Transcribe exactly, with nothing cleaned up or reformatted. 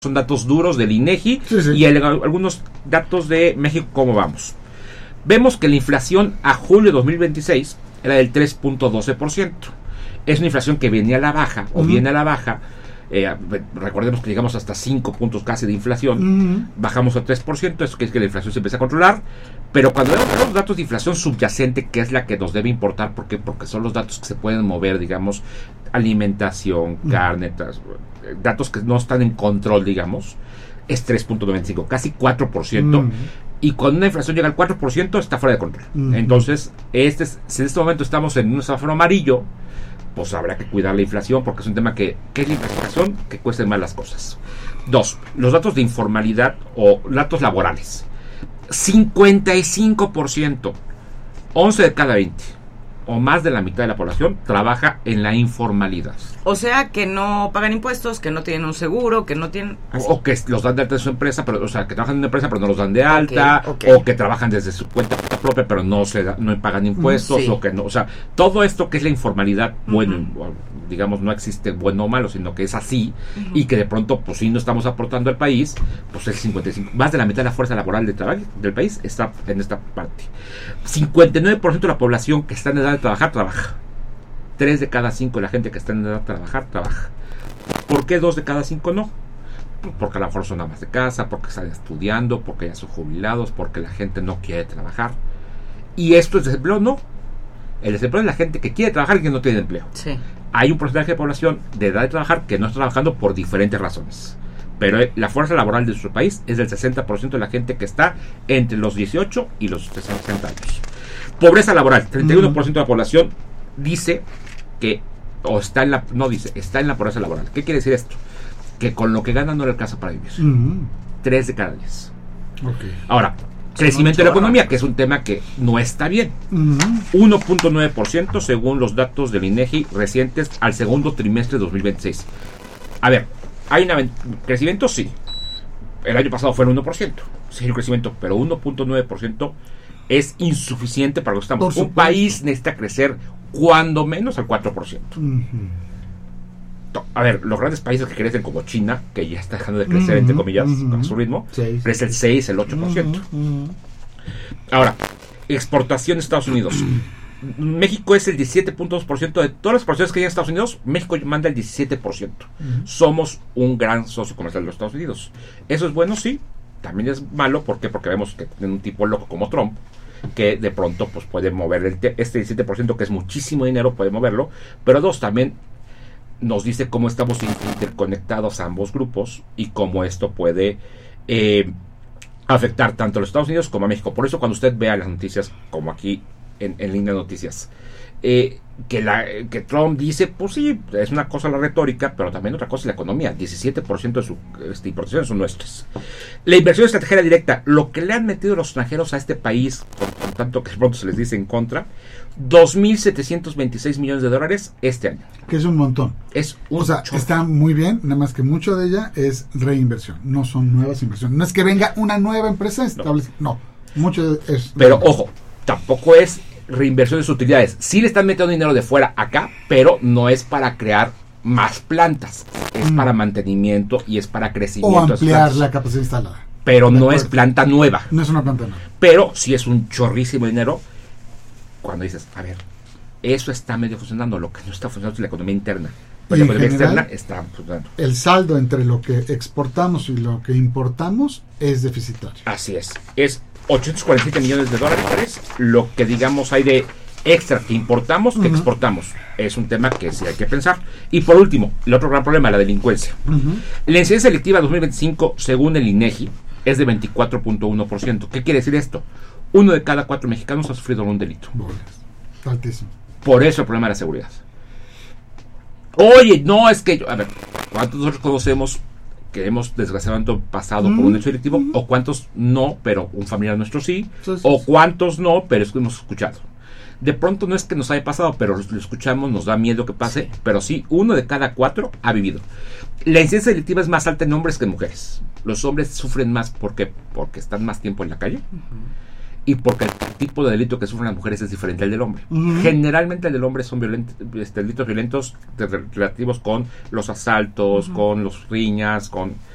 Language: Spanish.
Son datos duros del INEGI sí, sí. y el, algunos datos de México, ¿cómo vamos? Vemos que la inflación a julio de dos mil veintiséis era del tres punto doce por ciento. Es una inflación que venía a la baja, o uh-huh. viene a la baja. Eh, recordemos que llegamos hasta cinco puntos casi de inflación. Uh-huh. Bajamos a tres por ciento, eso quiere decir que la inflación se empieza a controlar. Pero cuando vemos los datos de inflación subyacente, que es la que nos debe importar, ¿por qué? Porque son los datos que se pueden mover, digamos, alimentación, uh-huh. carne, datos que no están en control, digamos, es tres punto noventa y cinco, casi cuatro por ciento. Uh-huh. Y cuando una inflación llega al cuatro por ciento, está fuera de control. Uh-huh. Entonces, este, si en este momento estamos en un semáforo amarillo, pues habrá que cuidar la inflación, porque es un tema que, ¿qué es la inflación? Que cuesten más las cosas. Dos, los datos de informalidad o datos laborales. cincuenta y cinco por ciento, once de cada veinte, o más de la mitad de la población trabaja en la informalidad. O sea, que no pagan impuestos, que no tienen un seguro, que no tienen... O, o que los dan de alta de su empresa, pero, o sea, que trabajan en una empresa pero no los dan de alta, okay, okay. o que trabajan desde su cuenta propia pero no se da, no pagan impuestos, sí. o que no, o sea, todo esto que es la informalidad, uh-huh. bueno, digamos, no existe bueno o malo, sino que es así, uh-huh. y que de pronto, pues si no estamos aportando al país, pues el cincuenta y cinco, más de la mitad de la fuerza laboral de trabajo del país está en esta parte. cincuenta y nueve por ciento de la población que está en edad de trabajar, trabaja. tres de cada cinco de la gente que está en edad de trabajar, trabaja. ¿Por qué dos de cada cinco no? Porque a lo mejor son amas de casa, porque están estudiando, porque ya son jubilados, porque la gente no quiere trabajar. ¿Y esto es desempleo? No. El desempleo es la gente que quiere trabajar y que no tiene empleo. Sí. Hay un porcentaje de población de edad de trabajar que no está trabajando por diferentes razones. Pero la fuerza laboral de nuestro país es del sesenta por ciento de la gente que está entre los dieciocho y los sesenta años. Pobreza laboral, treinta y uno por ciento de la población dice que, o está en la, no dice, está en la pobreza laboral. ¿Qué quiere decir esto? Que con lo que gana no le alcanza para vivir. Uh-huh. tres de cada diez. Okay. Ahora, crecimiento de la economía, que es un tema que no está bien. Uh-huh. uno punto nueve por ciento según los datos del INEGI recientes al segundo trimestre de dos mil veintiséis. A ver, ¿hay un crecimiento? Sí. El año pasado fue el uno por ciento. Sí, el crecimiento, pero uno punto nueve por ciento es insuficiente para lo que estamos. Un país necesita crecer cuando menos al cuatro por ciento. Uh-huh. A ver, los grandes países que crecen como China, que ya está dejando de crecer, uh-huh, entre comillas, uh-huh. a su ritmo, sí, crece el seis, el ocho por ciento. Uh-huh, uh-huh. Ahora, exportación de Estados Unidos. Uh-huh. México es el diecisiete punto dos por ciento de todas las exportaciones que hay en Estados Unidos. México manda el diecisiete por ciento. Uh-huh. Somos un gran socio comercial de los Estados Unidos. ¿Eso es bueno? Sí. También es malo. ¿Por qué? Porque vemos que tienen un tipo loco como Trump, que de pronto pues puede mover el te- este diecisiete por ciento, que es muchísimo dinero, puede moverlo. Pero dos, también nos dice cómo estamos interconectados a ambos grupos y cómo esto puede eh, afectar tanto a los Estados Unidos como a México. Por eso cuando usted vea las noticias, como aquí en, en línea de noticias, eh, que, la, que Trump dice, pues sí, es una cosa la retórica, pero también otra cosa es la economía. diecisiete por ciento de sus este, importaciones son nuestras. La inversión extranjera directa, lo que le han metido los extranjeros a este país, con, con tanto que de pronto se les dice en contra, dos mil setecientos veintiséis millones de dólares este año. Que es un montón. Es un o sea, chorro. Está muy bien, nada más que mucho de ella es reinversión, no son nuevas inversiones. No es que venga una nueva empresa establecida, no. no, mucho es... Pero ojo, tampoco es reinversión de sus utilidades. Sí le están metiendo dinero de fuera acá, pero no es para crear más plantas. Es mm. para mantenimiento y es para crecimiento. O ampliar la capacidad instalada. Pero de no acuerdo. Es planta nueva. No es una planta nueva. Pero sí es un chorrísimo dinero. Cuando dices, a ver, eso está medio funcionando, lo que no está funcionando es la economía interna, pero la economía general, externa está funcionando. El saldo entre lo que exportamos y lo que importamos es deficitario. Así es, es ochocientos cuarenta y siete millones de dólares, lo que digamos hay de extra que importamos, que uh-huh. exportamos. Es un tema que sí hay que pensar. Y por último, el otro gran problema, la delincuencia. Uh-huh. La incidencia delictiva dos mil veinticinco, según el INEGI, es de veinticuatro punto uno por ciento. ¿Qué quiere decir esto? Uno de cada cuatro mexicanos ha sufrido un delito. Altísimo. Por eso el problema de la seguridad. Oye, no, es que yo... A ver, ¿cuántos nosotros conocemos que hemos desgraciadamente pasado mm. por un hecho delictivo? Mm. ¿O cuántos no, pero un familiar nuestro sí? sí, sí ¿O cuántos no, pero es que hemos escuchado? De pronto no es que nos haya pasado, pero lo escuchamos, nos da miedo que pase, sí. Pero sí, uno de cada cuatro ha vivido. La incidencia delictiva es más alta en hombres que en mujeres. Los hombres sufren más porque, porque están más tiempo en la calle. Uh-huh. Y porque el tipo de delito que sufren las mujeres es diferente al del hombre. Uh-huh. Generalmente el del hombre son violent, este, delitos violentos de, relativos con los asaltos, uh-huh. con los riñas, con